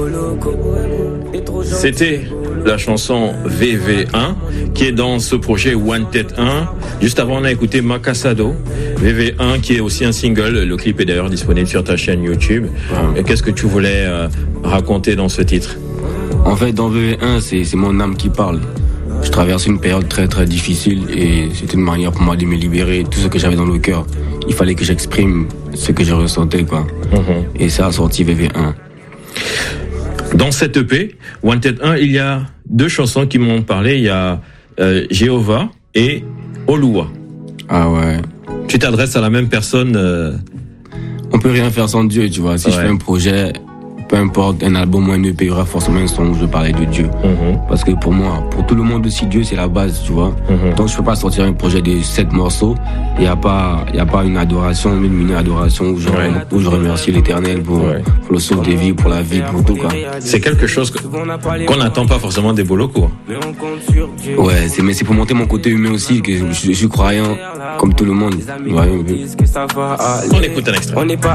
C'était la chanson VV1 qui est dans ce projet Wanted 1. Juste avant, on a écouté Makasado, VV1 qui est aussi un single. Le clip est d'ailleurs disponible sur ta chaîne YouTube. Et qu'est-ce que tu voulais raconter dans ce titre? En fait, dans VV1, c'est mon âme qui parle. Je traversais une période très très difficile et c'était une manière pour moi de me libérer tout ce que j'avais dans le cœur. Il fallait que j'exprime ce que je ressentais, quoi. Et ça a sorti VV1. Dans cette EP, Wanted 1, il y a deux chansons qui m'ont parlé. Il y a Jéhovah et Oluwa. Ah ouais. Tu t'adresses à la même personne On peut rien faire sans Dieu, tu vois. Si je fais un projet, peu importe, un album ou un EP, il y aura forcément un son où je parlais de Dieu. Parce que pour moi, pour tout le monde aussi, Dieu c'est la base, tu vois. Donc je peux pas sortir un projet de 7 morceaux. Il y a pas une adoration, une mini-adoration où je remercie l'Éternel pour le sauve des vies, pour la vie, pour tout, quoi. C'est quelque chose qu'on n'attend pas forcément des Boloko. Ouais, mais c'est pour monter mon côté humain aussi, que je suis croyant comme tout le monde. On écoute un extrait.